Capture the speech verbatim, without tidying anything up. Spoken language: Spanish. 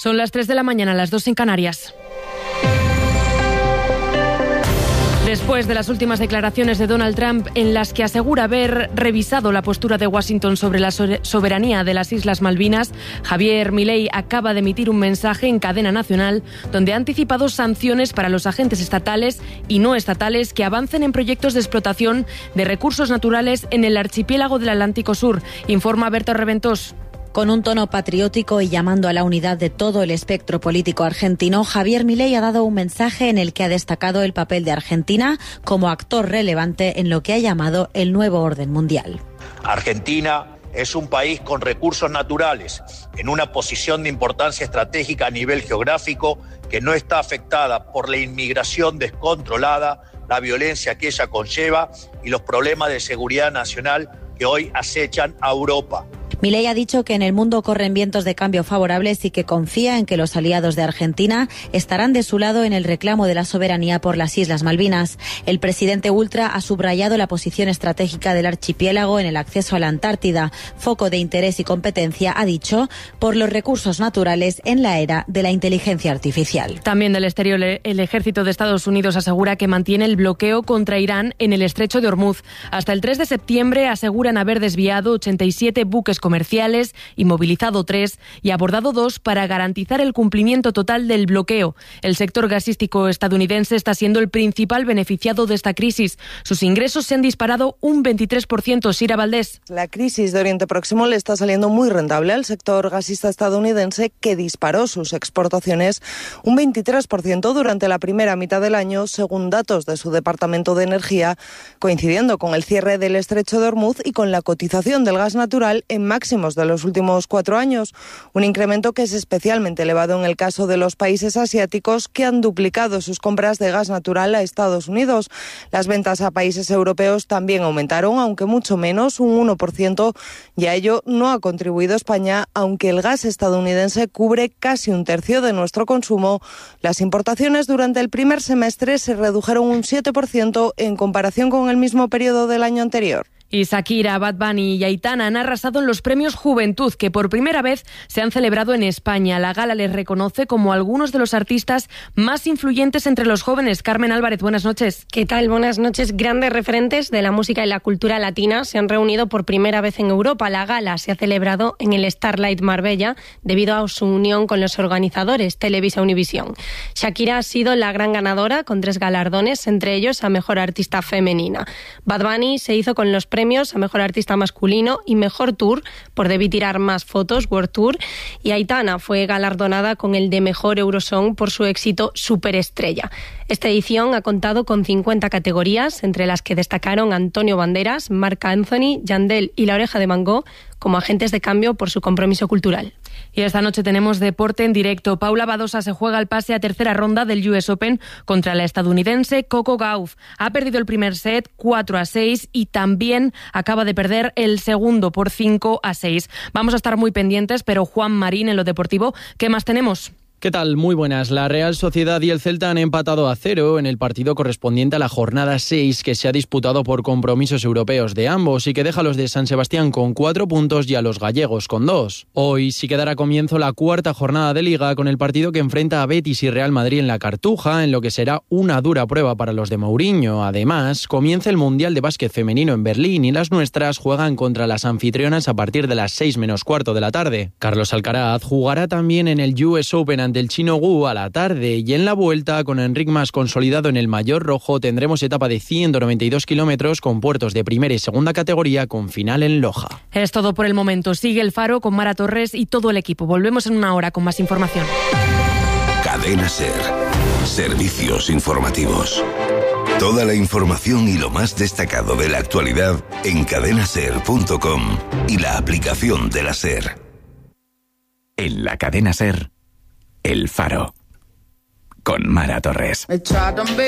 Son las tres de la mañana, las dos en Canarias. Después de las últimas declaraciones de Donald Trump en las que asegura haber revisado la postura de Washington sobre la soberanía de las Islas Malvinas, Javier Milei acaba de emitir un mensaje en cadena nacional donde ha anticipado sanciones para los agentes estatales y no estatales que avancen en proyectos de explotación de recursos naturales en el archipiélago del Atlántico Sur, informa Berta Reventós. Con un tono patriótico y llamando a la unidad de todo el espectro político argentino, Javier Milei ha dado un mensaje en el que ha destacado el papel de Argentina como actor relevante en lo que ha llamado el nuevo orden mundial. Argentina es un país con recursos naturales, en una posición de importancia estratégica a nivel geográfico que no está afectada por la inmigración descontrolada, la violencia que ella conlleva y los problemas de seguridad nacional que hoy acechan a Europa. Milei ha dicho que en el mundo corren vientos de cambio favorables y que confía en que los aliados de Argentina estarán de su lado en el reclamo de la soberanía por las Islas Malvinas. El presidente ultra ha subrayado la posición estratégica del archipiélago en el acceso a la Antártida, foco de interés y competencia, ha dicho, por los recursos naturales en la era de la inteligencia artificial. También del exterior, el ejército de Estados Unidos asegura que mantiene el bloqueo contra Irán en el estrecho de Hormuz. Hasta el tres de septiembre aseguran haber desviado ochenta y siete buques comerciales, inmovilizado tres y abordado dos para garantizar el cumplimiento total del bloqueo. El sector gasístico estadounidense está siendo el principal beneficiado de esta crisis. Sus ingresos se han disparado un veintitrés por ciento. Sira Valdés. La crisis de Oriente Próximo le está saliendo muy rentable al sector gasista estadounidense, que disparó sus exportaciones un veintitrés por ciento durante la primera mitad del año, según datos de su Departamento de Energía, coincidiendo con el cierre del estrecho de Hormuz y con la cotización del gas natural en máximos de los últimos cuatro años, un incremento que es especialmente elevado en el caso de los países asiáticos, que han duplicado sus compras de gas natural a Estados Unidos. Las ventas a países europeos también aumentaron, aunque mucho menos, un uno por ciento, y a ello no ha contribuido España, aunque el gas estadounidense cubre casi un tercio de nuestro consumo. Las importaciones durante el primer semestre se redujeron un siete por ciento en comparación con el mismo periodo del año anterior. Y Shakira, Bad Bunny y Aitana han arrasado en los premios Juventud, que por primera vez se han celebrado en España. La gala les reconoce como algunos de los artistas más influyentes entre los jóvenes. Carmen Álvarez, buenas noches. ¿Qué tal? Buenas noches. Grandes referentes de la música y la cultura latina se han reunido por primera vez en Europa. La gala se ha celebrado en el Starlight Marbella debido a su unión con los organizadores, Televisa Univisión. Shakira ha sido la gran ganadora con tres galardones, entre ellos a Mejor Artista Femenina. Bad Bunny se hizo con los premios a Mejor Artista Masculino y Mejor Tour por Debí Tirar Más Fotos, World Tour, y Aitana fue galardonada con el de Mejor Eurosong por su éxito Superestrella. Esta edición ha contado con cincuenta categorías, entre las que destacaron Antonio Banderas, Marc Anthony, Yandel y La Oreja de Van Gogh como agentes de cambio por su compromiso cultural. Y esta noche tenemos deporte en directo. Paula Badosa se juega el pase a tercera ronda del U S Open contra la estadounidense Coco Gauff. Ha perdido el primer set cuatro a seis y también acaba de perder el segundo por cinco a seis. Vamos a estar muy pendientes, pero Juan Marín, en lo deportivo, ¿qué más tenemos? ¿Qué tal? Muy buenas. La Real Sociedad y el Celta han empatado a cero en el partido correspondiente a la jornada seis, que se ha disputado por compromisos europeos de ambos y que deja a los de San Sebastián con cuatro puntos y a los gallegos con dos. Hoy sí que dará comienzo la cuarta jornada de Liga con el partido que enfrenta a Betis y Real Madrid en la Cartuja, en lo que será una dura prueba para los de Mourinho. Además, comienza el Mundial de Básquet Femenino en Berlín y las nuestras juegan contra las anfitrionas a partir de las seis menos cuarto de la tarde. Carlos Alcaraz jugará también en el U S Open ante del chino Gu a la tarde, y en la vuelta, con Enric Mas consolidado en el maillot rojo, tendremos etapa de ciento noventa y dos kilómetros con puertos de primera y segunda categoría con final en Loja. Es todo por el momento. Sigue el Faro con Mara Torres y todo el equipo. Volvemos en una hora con más información. Cadena SER. Servicios informativos. Toda la información y lo más destacado de la actualidad en cadena ser punto com y la aplicación de la SER. En la Cadena SER, El Faro, con Mara Torres.